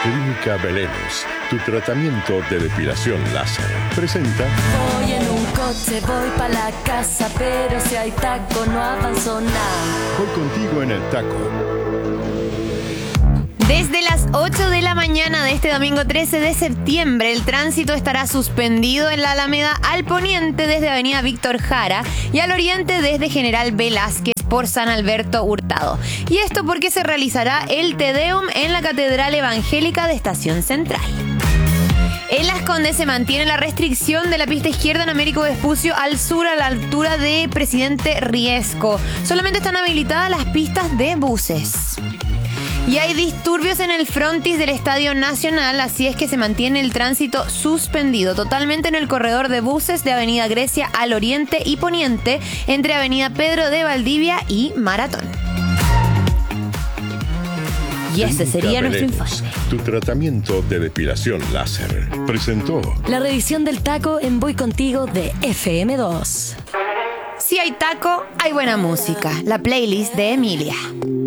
Clínica Belénes, tu tratamiento de depilación láser, presenta... Voy en un coche, voy pa' la casa, pero si hay taco no avanzo nada. Voy contigo en el taco. Desde las 8 de la mañana de este domingo 13 de septiembre, el tránsito estará suspendido en la Alameda al poniente desde Avenida Víctor Jara y al oriente desde General Velázquez por San Alberto Hurtado. Y esto porque se realizará el Te Deum en la Catedral Evangélica de Estación Central. En Las Condes se mantiene la restricción de la pista izquierda en Américo Vespucio al sur a la altura de Presidente Riesco. Solamente están habilitadas las pistas de buses. Y hay disturbios en el frontis del Estadio Nacional, así es que se mantiene el tránsito suspendido totalmente en el corredor de buses de Avenida Grecia al oriente y poniente, entre Avenida Pedro de Valdivia y Maratón. Y ese sería nuestro informe. Tu tratamiento de depilación láser presentó La revisión del taco en Voy Contigo de FM2. Si hay taco, hay buena música. La playlist de Emilia.